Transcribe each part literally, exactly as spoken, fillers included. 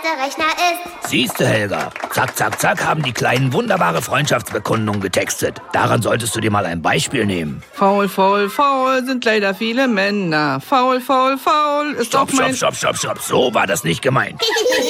der Rechner ist. Siehste, Helga, zack, zack, zack haben die Kleinen wunderbare Freundschaftsbekundungen getextet. Daran solltest du dir mal ein Beispiel nehmen. Faul, faul, faul sind leider viele Männer. Faul, faul, faul ist Stopp, auch mein... stopp, stopp, stopp, stopp, so war das nicht gemeint.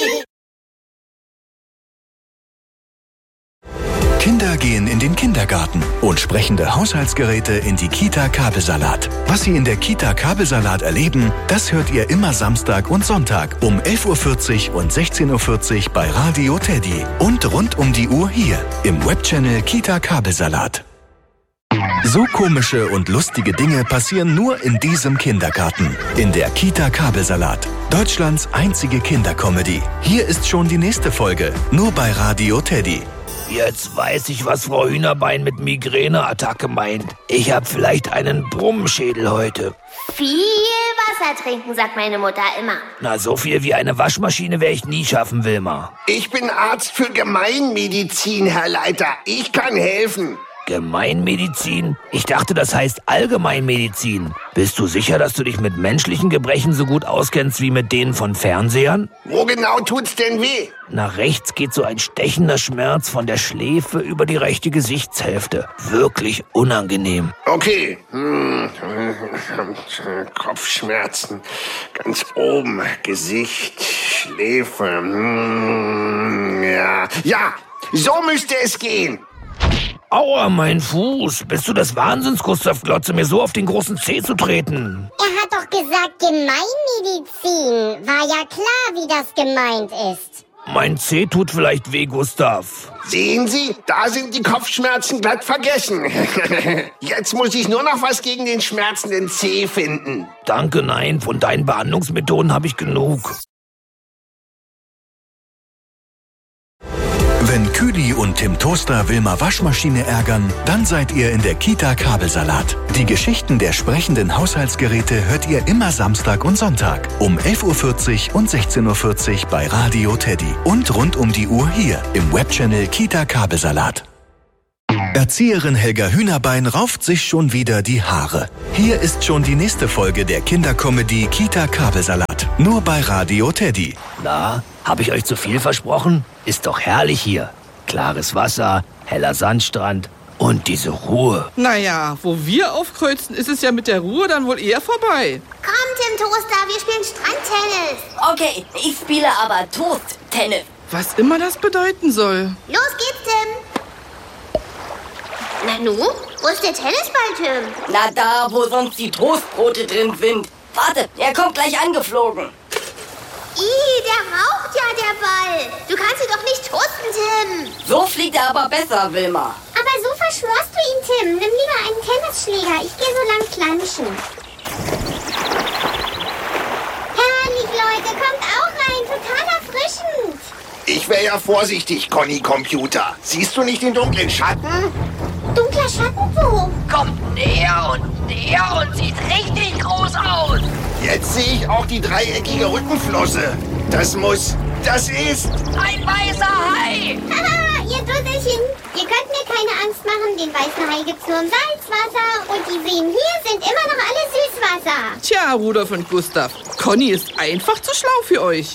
Kinder gehen in den Kindergarten und sprechende Haushaltsgeräte in die Kita Kabelsalat. Was Sie in der Kita Kabelsalat erleben, das hört ihr immer Samstag und Sonntag um elf Uhr vierzig und sechzehn Uhr vierzig bei Radio Teddy und rund um die Uhr hier im Webchannel Kita Kabelsalat. So komische und lustige Dinge passieren nur in diesem Kindergarten. In der Kita Kabelsalat. Deutschlands einzige Kindercomedy. Hier ist schon die nächste Folge, nur bei Radio Teddy. Jetzt weiß ich, was Frau Hühnerbein mit Migräneattacke meint. Ich habe vielleicht einen Brummschädel heute. Viel Wasser trinken, sagt meine Mutter immer. Na, so viel wie eine Waschmaschine werde ich nie schaffen, Wilma. Ich bin Arzt für Gemeinmedizin, Herr Leiter. Ich kann helfen. Gemeinmedizin? Ich dachte, das heißt Allgemeinmedizin. Bist du sicher, dass du dich mit menschlichen Gebrechen so gut auskennst wie mit denen von Fernsehern? Wo genau tut's denn weh? Nach rechts geht so ein stechender Schmerz von der Schläfe über die rechte Gesichtshälfte. Wirklich unangenehm. Okay. Hm. Kopfschmerzen. Ganz oben. Gesicht, Schläfe. Hm. Ja. Ja, so müsste es gehen. Aua, mein Fuß. Bist du des Wahnsinns, Gustav Glotze, mir so auf den großen Zeh zu treten? Er hat doch gesagt Gemeinmedizin. War ja klar, wie das gemeint ist. Mein Zeh tut vielleicht weh, Gustav. Sehen Sie, da sind die Kopfschmerzen glatt vergessen. Jetzt muss ich nur noch was gegen den schmerzenden Zeh finden. Danke, nein. Von deinen Behandlungsmethoden habe ich genug. Wenn Kühli und Tim Toaster Wilma Waschmaschine ärgern, dann seid ihr in der Kita Kabelsalat. Die Geschichten der sprechenden Haushaltsgeräte hört ihr immer Samstag und Sonntag um elf Uhr vierzig und sechzehn Uhr vierzig bei Radio Teddy und rund um die Uhr hier im Webchannel Kita Kabelsalat. Erzieherin Helga Hühnerbein rauft sich schon wieder die Haare. Hier ist schon die nächste Folge der Kindercomedy Kita Kabelsalat. Nur bei Radio Teddy. Na, habe ich euch zu viel versprochen? Ist doch herrlich hier. Klares Wasser, heller Sandstrand und diese Ruhe. Naja, wo wir aufkreuzen, ist es ja mit der Ruhe dann wohl eher vorbei. Komm, Tim Toaster, wir spielen Strandtennis. Okay, ich spiele aber Toast-Tennis. Was immer das bedeuten soll. Los geht's, Tim. Nanu, wo ist der Tennisball, Tim? Na da, wo sonst die Toastbrote drin sind. Warte, er kommt gleich angeflogen. Ih, der raucht ja, der Ball. Du kannst ihn doch nicht toasten, Tim. So fliegt er aber besser, Wilma. Aber so verschworst du ihn, Tim. Nimm lieber einen Tennisschläger. Ich gehe so lang klatschen. Herrlich, Leute. Kommt auch rein. Total erfrischend. Ich wäre ja vorsichtig, Conny Computer. Siehst du nicht den dunklen Schatten? Dunkler Schatten wo? Kommt näher und näher und sieht richtig groß aus. Jetzt sehe ich auch die dreieckige Rückenflosse. Das muss, das ist... Ein weißer Hai. Haha, ihr Dusselchen. Ihr könnt mir keine Angst machen. Den weißen Hai gibt's nur im Salzwasser. Und die Seen hier sind immer noch alle Süßwasser. Tja, Rudolf und Gustav, Conny ist einfach zu schlau für euch.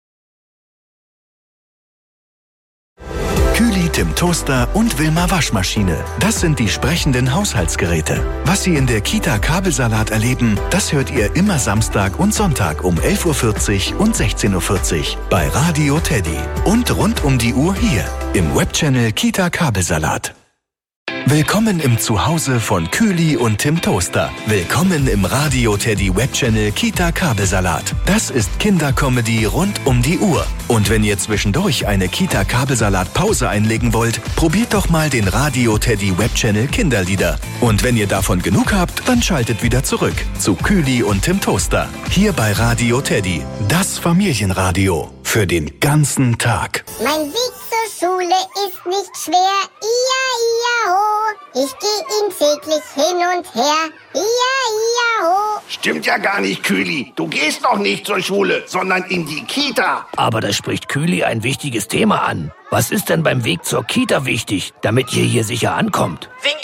Kühli, Tim Toaster und Wilma Waschmaschine. Das sind die sprechenden Haushaltsgeräte. Was Sie in der Kita Kabelsalat erleben, das hört ihr immer Samstag und Sonntag um elf Uhr vierzig und sechzehn Uhr vierzig bei Radio Teddy. Und rund um die Uhr hier im Webchannel Kita Kabelsalat. Willkommen im Zuhause von Kühli und Tim Toaster. Willkommen im Radio Teddy Webchannel Kita Kabelsalat. Das ist Kindercomedy rund um die Uhr. Und wenn ihr zwischendurch eine Kita Kabelsalat Pause einlegen wollt, probiert doch mal den Radio Teddy Webchannel Kinderlieder. Und wenn ihr davon genug habt, dann schaltet wieder zurück zu Kühli und Tim Toaster. Hier bei Radio Teddy, das Familienradio für den ganzen Tag. Mein Weg zur Schule ist nicht schwer. Ia, ia, ho. Ich geh ihn täglich hin und her. Ia, ia, ho. Stimmt ja gar nicht, Kühli. Du gehst noch nicht zur Schule, sondern in die Kita. Aber da spricht Kühli ein wichtiges Thema an. Was ist denn beim Weg zur Kita wichtig, damit ihr hier sicher ankommt? Winke, winke,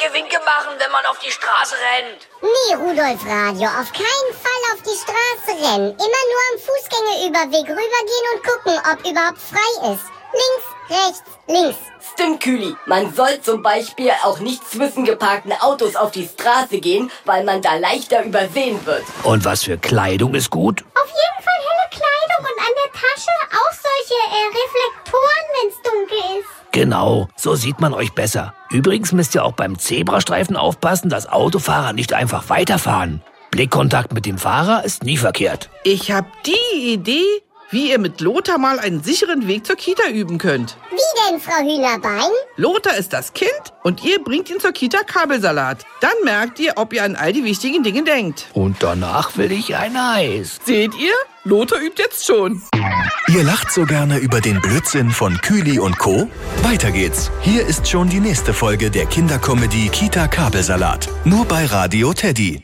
machen, wenn man auf die Straße rennt. Nee, Rudolf Radio, auf keinen Fall auf die Straße rennen. Immer nur am Fußgängerüberweg rübergehen und gucken, ob überhaupt frei ist. Links, rechts, links. Stimmt, Kühli. Man soll zum Beispiel auch nicht zwischen geparkten Autos auf die Straße gehen, weil man da leichter übersehen wird. Und was für Kleidung ist gut? Auf jeden Fall helle Kleidung und an der Tasche auch solche äh, Reflektoren, wenn's dunkel ist. Genau, so sieht man euch besser. Übrigens müsst ihr auch beim Zebrastreifen aufpassen, dass Autofahrer nicht einfach weiterfahren. Blickkontakt mit dem Fahrer ist nie verkehrt. Ich hab die Idee, wie ihr mit Lothar mal einen sicheren Weg zur Kita üben könnt. Wie denn, Frau Hühnerbein? Lothar ist das Kind und ihr bringt ihn zur Kita Kabelsalat. Dann merkt ihr, ob ihr an all die wichtigen Dinge denkt. Und danach will ich ein Eis. Seht ihr? Lothar übt jetzt schon. Ihr lacht so gerne über den Blödsinn von Kühli und Co. Weiter geht's. Hier ist schon die nächste Folge der Kindercomedy Kita Kabelsalat. Nur bei Radio Teddy.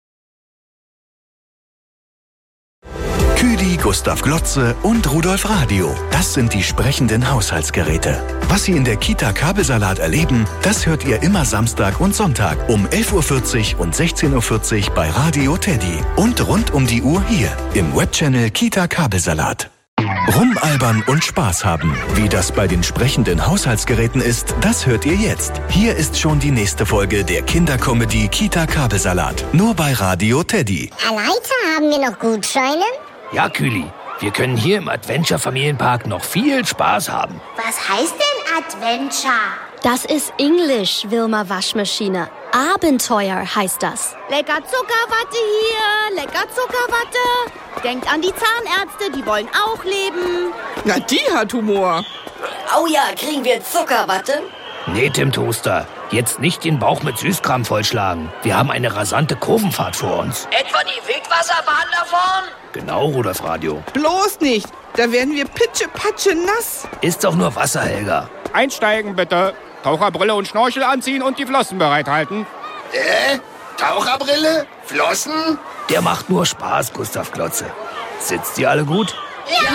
Kühli, Gustav Glotze und Rudolf Radio. Das sind die sprechenden Haushaltsgeräte. Was Sie in der Kita Kabelsalat erleben, das hört ihr immer Samstag und Sonntag um elf Uhr vierzig und sechzehn Uhr vierzig bei Radio Teddy. Und rund um die Uhr hier im Webchannel Kita Kabelsalat. Rumalbern und Spaß haben. Wie das bei den sprechenden Haushaltsgeräten ist, das hört ihr jetzt. Hier ist schon die nächste Folge der Kindercomedy Kita Kabelsalat. Nur bei Radio Teddy. Leiter, haben wir noch Gutscheine? Ja, Kühli, wir können hier im Adventure Familienpark noch viel Spaß haben. Was heißt denn Adventure? Das ist Englisch, Wilma Waschmaschine. Abenteuer heißt das. Lecker Zuckerwatte hier, lecker Zuckerwatte. Denkt an die Zahnärzte, die wollen auch leben. Na, die hat Humor. Oh ja, kriegen wir Zuckerwatte? Nee, Tim Toaster, jetzt nicht den Bauch mit Süßkram vollschlagen. Wir haben eine rasante Kurvenfahrt vor uns. Etwa die Wildwasserbahn da vorn? Genau, Rudolf Radio. Bloß nicht, da werden wir pitschepatsche nass. Ist doch nur Wasser, Helga. Einsteigen bitte. Taucherbrille und Schnorchel anziehen und die Flossen bereithalten. Äh? Taucherbrille? Flossen? Der macht nur Spaß, Gustav Glotze. Sitzt ihr alle gut? Ja!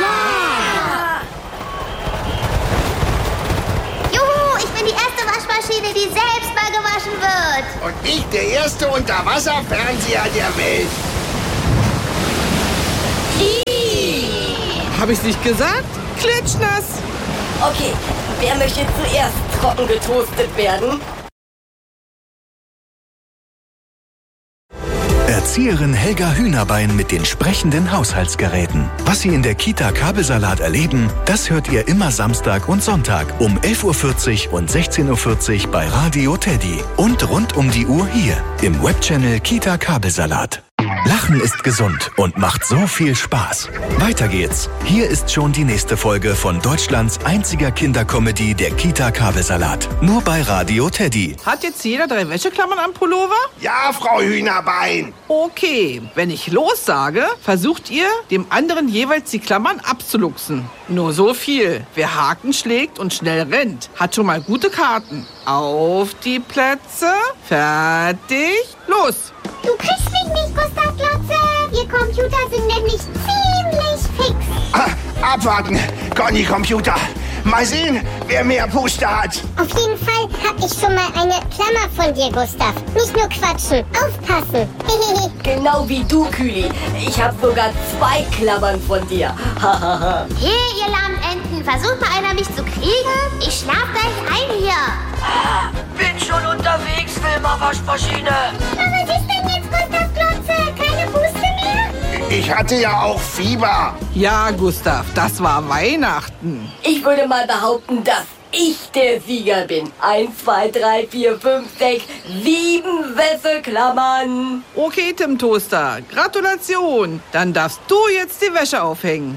Juhu, ich bin die erste Waschmaschine, die selbst mal gewaschen wird. Und ich der erste Unterwasserfernseher der Welt. Hab ich's nicht gesagt? Klitschnass. Okay, wer möchte zuerst trocken getoastet werden? Erzieherin Helga Hühnerbein mit den sprechenden Haushaltsgeräten. Was Sie in der Kita Kabelsalat erleben, das hört ihr immer Samstag und Sonntag um elf Uhr vierzig und sechzehn Uhr vierzig bei Radio Teddy. Und rund um die Uhr hier im Webchannel Kita Kabelsalat. Lachen ist gesund und macht so viel Spaß. Weiter geht's. Hier ist schon die nächste Folge von Deutschlands einziger Kindercomedy der Kita Kabelsalat. Nur bei Radio Teddy. Hat jetzt jeder drei Wäscheklammern am Pullover? Ja, Frau Hühnerbein. Okay, wenn ich los sage, versucht ihr, dem anderen jeweils die Klammern abzuluxen. Nur so viel. Wer Haken schlägt und schnell rennt, hat schon mal gute Karten. Auf die Plätze, fertig, los! Du kriegst mich nicht, Gustav Glotze. Wir Computer sind nämlich ziemlich fix. Ah, abwarten, Conny Computer. Mal sehen, wer mehr Puste hat. Auf jeden Fall hab ich schon mal eine Klammer von dir, Gustav. Nicht nur quatschen, aufpassen. Genau wie du, Kühli. Ich habe sogar zwei Klammern von dir. Hey, ihr lahmen Enten, versucht mal einer mich zu kriegen? Ich schlaf gleich ein hier. Bin schon unterwegs, Wilma Waschmaschine. Aber was ist denn jetzt, Gustav Glotze? Keine Puste mehr? Ich hatte ja auch Fieber. Ja, Gustav, das war Weihnachten. Ich würde mal behaupten, dass ich der Sieger bin. Eins, zwei, drei, vier, fünf, sechs, sieben Wäscheklammern. Okay, Tim Toaster, Gratulation. Dann darfst du jetzt die Wäsche aufhängen.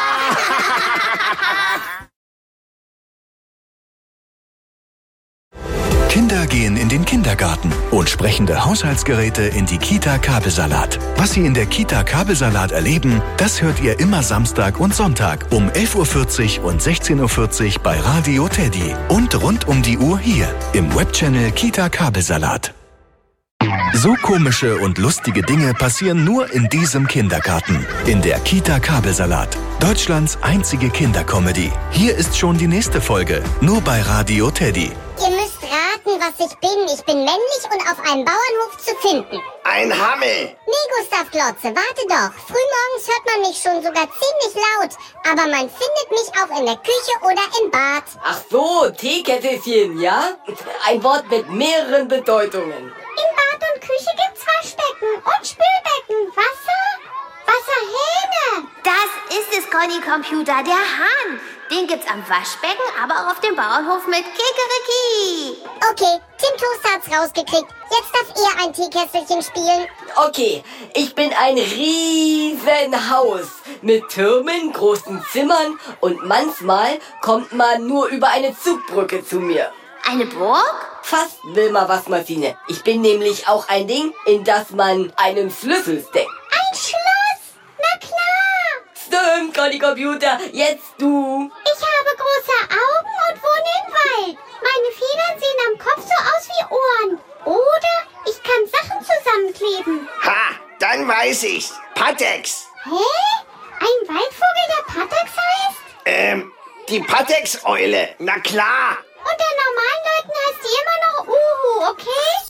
Kinder gehen in den Kindergarten und sprechende Haushaltsgeräte in die Kita Kabelsalat. Was Sie in der Kita Kabelsalat erleben, das hört ihr immer Samstag und Sonntag um elf Uhr vierzig und sechzehn Uhr vierzig bei Radio Teddy. Und rund um die Uhr hier im Webchannel Kita Kabelsalat. So komische und lustige Dinge passieren nur in diesem Kindergarten. In der Kita Kabelsalat. Deutschlands einzige Kindercomedy. Hier ist schon die nächste Folge. Nur bei Radio Teddy. Ihr müsst raten, was ich bin. Ich bin männlich und auf einem Bauernhof zu finden. Ein Hammel. Nee, Gustav Klotze, warte doch. Frühmorgens hört man mich schon sogar ziemlich laut. Aber man findet mich auch in der Küche oder im Bad. Ach so, Teekäffelchen, ja? Ein Wort mit mehreren Bedeutungen. Im Bad und Küche gibt's Waschbecken und Spülbecken. Wasser? Wasserhähne. Das ist es, Conny Computer, der Hahn. Den gibt's am Waschbecken, aber auch auf dem Bauernhof mit Kikeriki. Okay, Tim Toaster hat's rausgekriegt. Jetzt darf er ein Teekesselchen spielen. Okay, ich bin ein Riesenhaus mit Türmen, großen Zimmern und manchmal kommt man nur über eine Zugbrücke zu mir. Eine Burg? Fast, Wilma Waschmaschine. Ich bin nämlich auch ein Ding, in das man einen Schlüssel steckt. Ein Schloss? Na klar. Stimmt, Conny Computer, jetzt du. Ich habe große Augen und wohne im Wald. Meine Federn sehen am Kopf so aus wie Ohren. Oder ich kann Sachen zusammenkleben. Ha, dann weiß ich's. Patex. Hä? Ein Waldvogel, der Patex heißt? Ähm, die Patex-Eule. Na klar. Unter normalen Leuten heißt die immer noch Uhu, okay?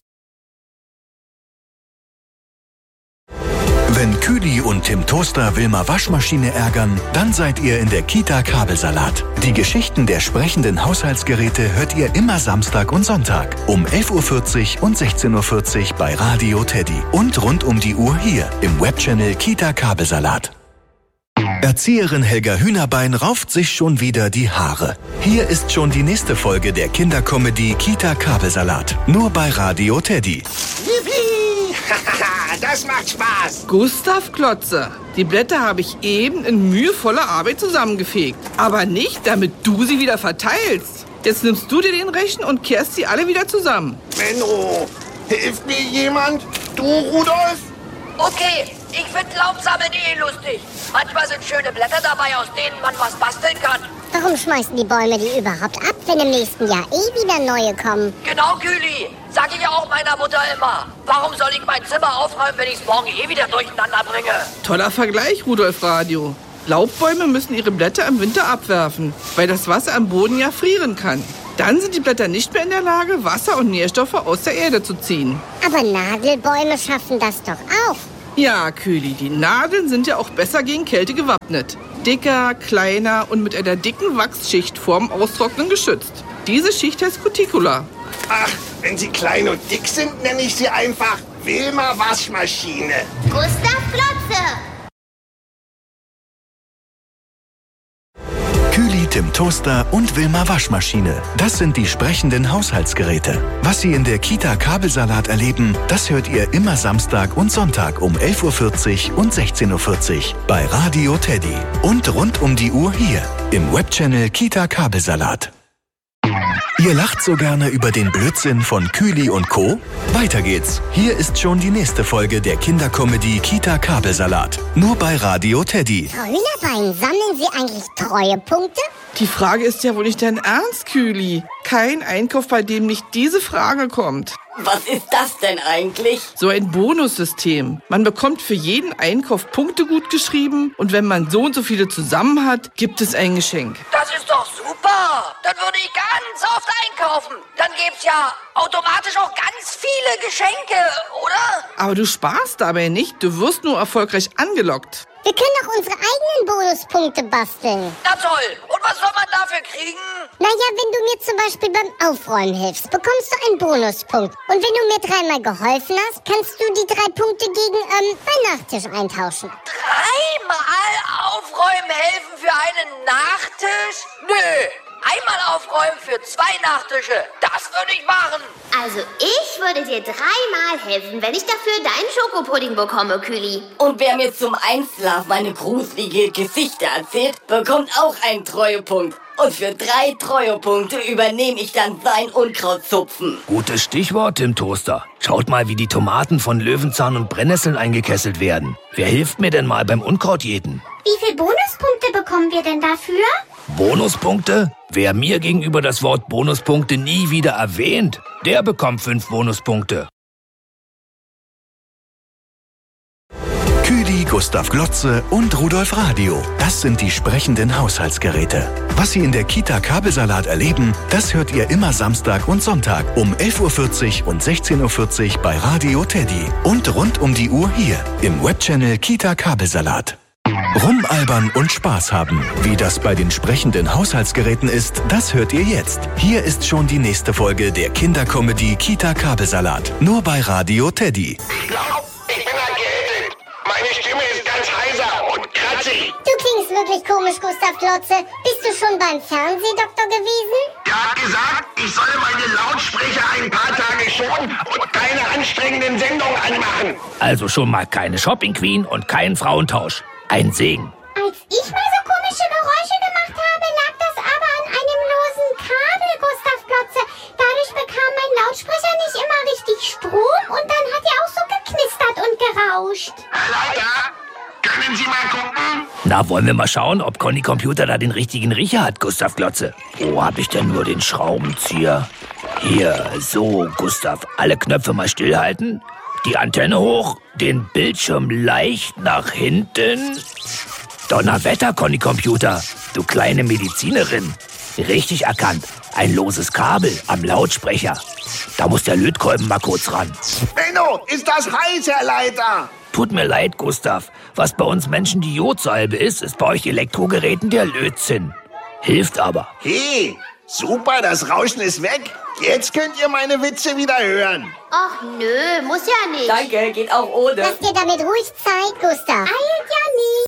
Wenn Küli und Tim Toaster Wilma Waschmaschine ärgern, dann seid ihr in der Kita Kabelsalat. Die Geschichten der sprechenden Haushaltsgeräte hört ihr immer Samstag und Sonntag um elf Uhr vierzig und sechzehn Uhr vierzig bei Radio Teddy und rund um die Uhr hier im Webchannel Kita Kabelsalat. Erzieherin Helga Hühnerbein rauft sich schon wieder die Haare. Hier ist schon die nächste Folge der Kindercomedy Kita Kabelsalat. Nur bei Radio Teddy. Yippie! Das macht Spaß. Gustav Klotze, die Blätter habe ich eben in mühevoller Arbeit zusammengefegt. Aber nicht, damit du sie wieder verteilst. Jetzt nimmst du dir den Rechen und kehrst sie alle wieder zusammen. Menno, hilft mir jemand? Du, Rudolf? Okay, ich finde Laubsammeln eh lustig. Manchmal sind schöne Blätter dabei, aus denen man was basteln kann. Warum schmeißen die Bäume die überhaupt ab, wenn im nächsten Jahr eh wieder neue kommen? Genau, Küli. Sag ich ja auch meiner Mutter immer. Warum soll ich mein Zimmer aufräumen, wenn ich es morgen eh wieder durcheinander bringe? Toller Vergleich, Rudolf Radio. Laubbäume müssen ihre Blätter im Winter abwerfen, weil das Wasser am Boden ja frieren kann. Dann sind die Blätter nicht mehr in der Lage, Wasser und Nährstoffe aus der Erde zu ziehen. Aber Nadelbäume schaffen das doch auch. Ja, Küli, die Nadeln sind ja auch besser gegen Kälte gewappnet. Dicker, kleiner und mit einer dicken Wachsschicht vorm Austrocknen geschützt. Diese Schicht heißt Cuticula. Ach, wenn sie klein und dick sind, nenne ich sie einfach Wilma Waschmaschine. Gustav Klotze. Küli, Tim Toaster und Wilma Waschmaschine. Das sind die sprechenden Haushaltsgeräte. Was Sie in der Kita Kabelsalat erleben, das hört ihr immer Samstag und Sonntag um elf Uhr vierzig und sechzehn Uhr vierzig bei Radio Teddy. Und rund um die Uhr hier im Webchannel Kita Kabelsalat. Ihr lacht so gerne über den Blödsinn von Küli und Co.? Weiter geht's. Hier ist schon die nächste Folge der Kindercomedy Kita Kabelsalat. Nur bei Radio Teddy. Frau Hühnerbein, sammeln Sie eigentlich Treuepunkte? Die Frage ist ja wohl nicht dein Ernst, Küli. Kein Einkauf, bei dem nicht diese Frage kommt. Was ist das denn eigentlich? So ein Bonussystem. Man bekommt für jeden Einkauf Punkte gut geschrieben und wenn man so und so viele zusammen hat, gibt es ein Geschenk. Das ist doch super. Dann würde ich ganz oft einkaufen. Dann gibt's ja automatisch auch ganz viele Geschenke, oder? Aber du sparst dabei nicht, du wirst nur erfolgreich angelockt. Wir können doch unsere eigenen Bonuspunkte basteln. Na toll. Und was soll man dafür kriegen? Naja, wenn du mir zum Beispiel beim Aufräumen hilfst, bekommst du einen Bonuspunkt. Und wenn du mir dreimal geholfen hast, kannst du die drei Punkte gegen ähm, einen Nachtisch eintauschen. Dreimal aufräumen helfen für einen Nachtisch? Nö. Einmal aufräumen für zwei Nachtische. Das würde ich machen. Also ich würde dir dreimal helfen, wenn ich dafür deinen Schokopudding bekomme, Küli. Und wer mir zum Einschlaf meine gruselige Geschichte erzählt, bekommt auch einen Treuepunkt. Und für drei Treuepunkte übernehme ich dann sein Unkrautzupfen. Gutes Stichwort, Tim Toaster. Schaut mal, wie die Tomaten von Löwenzahn und Brennnesseln eingekesselt werden. Wer hilft mir denn mal beim Unkrautjäten? Wie viele Bonuspunkte bekommen wir denn dafür? Bonuspunkte? Wer mir gegenüber das Wort Bonuspunkte nie wieder erwähnt, der bekommt fünf Bonuspunkte. Küli Gustav Glotze und Rudolf Radio. Das sind die sprechenden Haushaltsgeräte. Was Sie in der Kita Kabelsalat erleben, das hört ihr immer Samstag und Sonntag um elf Uhr vierzig und sechzehn Uhr vierzig bei Radio Teddy. Und rund um die Uhr hier im Webchannel Kita Kabelsalat. Rumalbern und Spaß haben. Wie das bei den sprechenden Haushaltsgeräten ist, das hört ihr jetzt. Hier ist schon die nächste Folge der Kindercomedy Kita Kabelsalat. Nur bei Radio Teddy. Ich glaub, ich bin erkältet. Meine Stimme ist ganz heiser und kratzig. Du klingst wirklich komisch, Gustav Glotze. Bist du schon beim Fernsehdoktor gewesen? Er hat gesagt, ich solle meine Lautsprecher ein paar Tage schonen und keine anstrengenden Sendungen anmachen. Also schon mal keine Shopping Queen und keinen Frauentausch. Ein Segen. Als ich mal so komische Geräusche gemacht habe, lag das aber an einem losen Kabel, Gustav Glotze. Dadurch bekam mein Lautsprecher nicht immer richtig Strom und dann hat er auch so geknistert und gerauscht. Herr Leiter, können Sie mal gucken? Na, wollen wir mal schauen, ob Conny Computer da den richtigen Riecher hat, Gustav Glotze. Wo hab ich denn nur den Schraubenzieher? Hier, so, Gustav. Alle Knöpfe mal stillhalten. Die Antenne hoch, den Bildschirm leicht nach hinten. Donnerwetter, Conny Computer, du kleine Medizinerin. Richtig erkannt, ein loses Kabel am Lautsprecher. Da muss der Lötkolben mal kurz ran. Benno, ist das heiß, Herr Leiter? Tut mir leid, Gustav. Was bei uns Menschen die Jodsalbe ist, ist bei euch Elektrogeräten der Lötzinn. Hilft aber. Hey, super, das Rauschen ist weg. Jetzt könnt ihr meine Witze wieder hören. Och nö, muss ja nicht. Danke, geht auch ohne. Lass dir damit ruhig Zeit, Gustav. Eilt ja nie.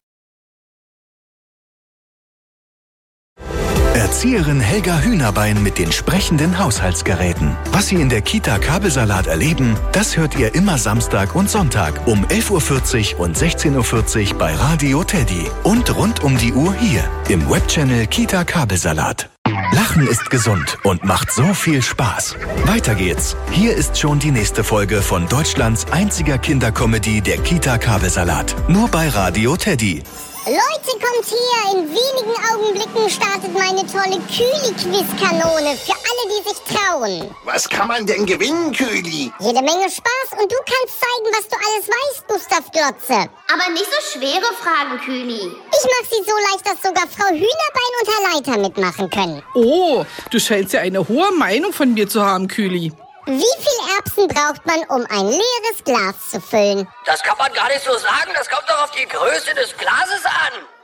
Erzieherin Helga Hühnerbein mit den sprechenden Haushaltsgeräten. Was Sie in der Kita Kabelsalat erleben, das hört ihr immer Samstag und Sonntag um elf Uhr vierzig und sechzehn Uhr vierzig bei Radio Teddy. Und rund um die Uhr hier im Webchannel Kita Kabelsalat. Lachen ist gesund und macht so viel Spaß. Weiter geht's. Hier ist schon die nächste Folge von Deutschlands einziger Kindercomedy, der Kita Kabelsalat. Nur bei Radio Teddy. Leute, kommt hier! In wenigen Augenblicken startet meine tolle Kühli-Quiz-Kanone für alle, die sich trauen. Was kann man denn gewinnen, Kühli? Jede Menge Spaß und du kannst zeigen, was du alles weißt, Gustav Glotze. Aber nicht so schwere Fragen, Kühli. Ich mach sie so leicht, dass sogar Frau Hühnerbein und Herr Leiter mitmachen können. Oh, du scheinst ja eine hohe Meinung von mir zu haben, Kühli. Wie viel Erbsen braucht man, um ein leeres Glas zu füllen? Das kann man gar nicht so sagen. Das kommt doch auf die Größe des Glases an.